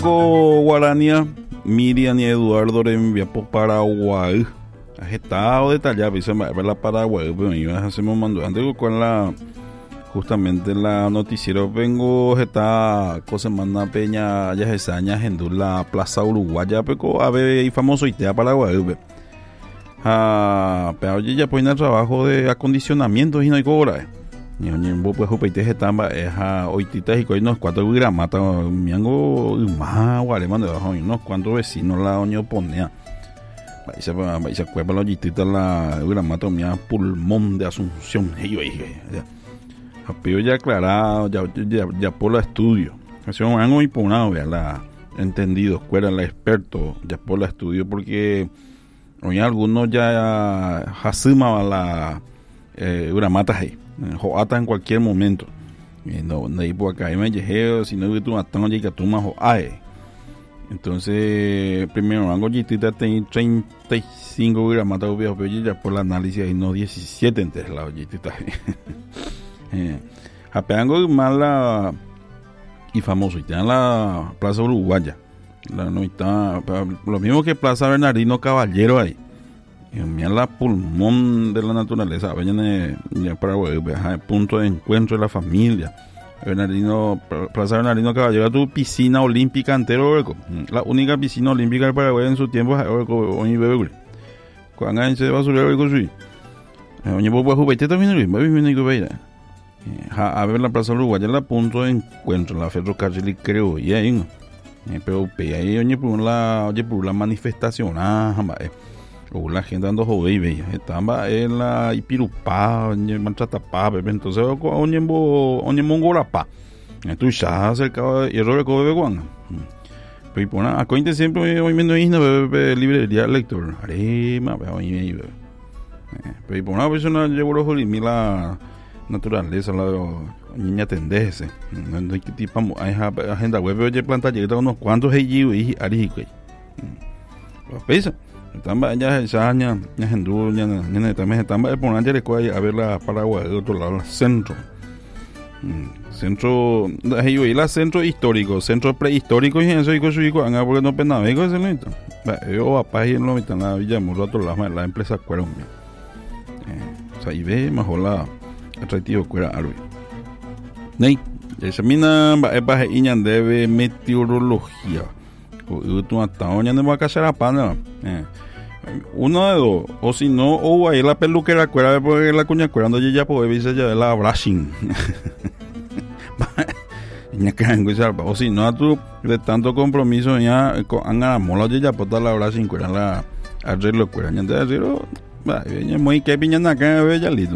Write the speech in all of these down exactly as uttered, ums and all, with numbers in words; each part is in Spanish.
Marco Guarania, Miriam y Eduardo envía por Paraguay. Agitado detallado, dice la Paraguay, pero yo hacemos mando antes con la justamente la noticiero vengo está cosa semana peña ya se aña en la Plaza Uruguaya pero a ver y famoso y te Paraguay. Ah, pero ya pues en el trabajo de acondicionamiento y no hay cobra. Ni un poco de jupeite se tamba es a oititas y coi unos cuatro gramata miango más guaremán debajo unos cuantos vecinos la oño ponea. Ahí se va ahí se cueva los oititas la gramata mía pulmón de Asunción. Y yo dije, pero ya aclarado, ya ya ya por la estudio. Así un ángulo imponado, vea la entendido, escuela la experto, ya por la estudio porque hoy algunos ya hasuma la eh, gramata ahí. Joata en cualquier momento. No, no hay por acá, me llegué, si no que tú matando ya que tú más joae. Entonces, primero, algo gitita tiene treinta y cinco gramos de viejo, pero ya por el análisis hay no diecisiete entre la gitita. Apeango mala y famoso, y está en la Plaza Uruguaya. La, no está, lo mismo que Plaza Bernardino Caballero ahí. Mira la pulmón de la naturaleza, vayan ya para el punto de encuentro de la familia. Bernardino, Plaza Bernardino Caballero, tu piscina olímpica entero, la única piscina olímpica del Paraguay en su tiempo es hoy bebé. Cuando hay ese basurero de construir, oye, vos puedes jugar, también lo mismo, a ver la Plaza Uruguaya, la punto de encuentro, la ferrocarril creo, y ahí, pero ahí, oye, por la, oye, por la manifestación, ah, o la gente ando joven y veía estaba en la Ipirupá, oye, Maltratapá, entonces oye, oye, Mongolapá, tú ya acercado y error de Kobe Guan. Pero por nada, acointe siempre hoy menos isna bebé librería lector, arema, oye, bebé. Pero por una persona llevo los ojos y la naturaleza, la niña tendese, no hay que tipo hay agenda web, oye, planta llega unos cuantos allí y arique. Pesa. Estamba ya esa aña ya hendú ya ya también estamba por allá le coay a ver la Paraguay del otro lado, el centro. Centro ahí y la centro histórico, centro prehistórico y eso y cosas y cosas, porque no pena vego ese lento. Yo papá y en lo mitad la Villa Morro otro lado la empresa cuero. Eh, o sea, y ve mejor la atractivo cuera árbol. Nei, esa mina es para iñan debe meteorología. Tú hasta hoy no va a casar a pana. Eh. Uno de dos, o si no, o ahí la peluquera cuera porque la cuña cuerando ya puede verse ya de la brushing. O si no, tú de tanto compromiso ya han amola ya por la brushing cuera la arreglo cuera ya de arreglo. Va, muy que piñan acá ve ya listo.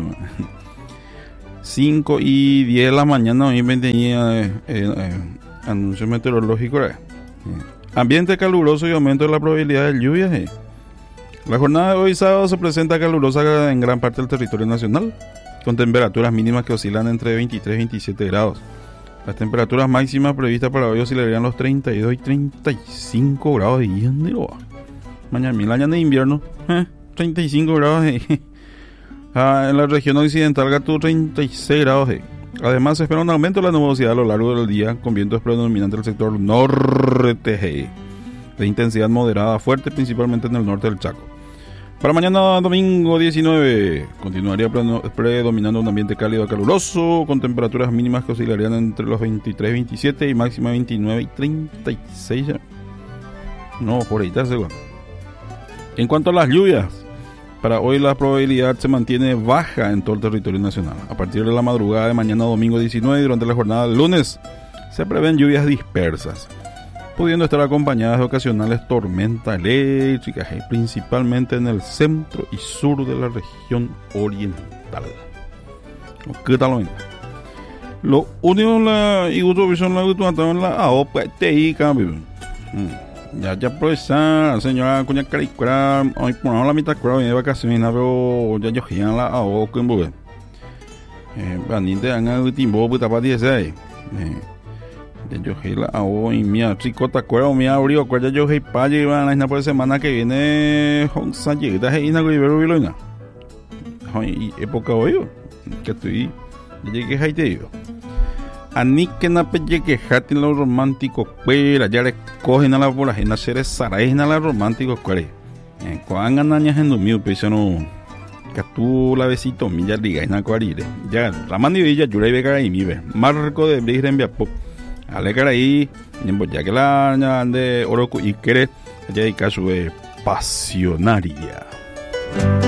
cinco y diez de la mañana hoy venía eh, eh, anuncio meteorológico. Eh. Ambiente caluroso y aumento de la probabilidad de lluvias. Eh. La jornada de hoy sábado se presenta calurosa en gran parte del territorio nacional, con temperaturas mínimas que oscilan entre veintitrés y veintisiete grados. Las temperaturas máximas previstas para hoy oscilarían los treinta y dos y treinta y cinco grados de hielo. Mañana mil años de invierno, eh, treinta y cinco grados. Eh. Ah, en la región occidental Gatú treinta y seis grados. Eh. Además se espera un aumento de la nubosidad a lo largo del día, con vientos predominantes del sector norte, eh, de intensidad moderada a fuerte, principalmente en el norte del Chaco. Para mañana domingo diecinueve continuaría predominando un ambiente cálido a caluroso, con temperaturas mínimas que oscilarían entre los veintitrés y veintisiete y máxima veintinueve y treinta y seis. No, por ahí está seguro. En cuanto a las lluvias, para hoy la probabilidad se mantiene baja en todo el territorio nacional. A partir de la madrugada de mañana domingo diecinueve y durante la jornada del lunes se prevén lluvias dispersas, pudiendo estar acompañadas de ocasionales tormentas eléctricas, principalmente en el centro y sur de la región oriental. ¿Qué tal? Lo único la y otro visión la que en la opa te y cambio. Ya ya profesor, señora cuña caricura, hoy por la mitad creo de vacaciones, pero ya yo gian la o que en eh, baninte han el timbo puta para dieciséis. Ya yo la o y mía chicota cuero mi abrió cuál ya yo hey pa llevan la por semana que viene Honsa llega hey na Rivero Vilona. Hoy época hoy que estoy llegué ahí te digo. Ani que na pe llegué hatin lo romántico cuera ya le cogina la por ajena seres saraína la románticos cuare. Cuando anañas en domingo pensando que tú la besito milla liga en acuarire. Ya ramani villa yura y becara y mi ve. Marco de bris en viapo. Ale cara ahí, ya que la de oro y quiere ya hay caso de pasionaria.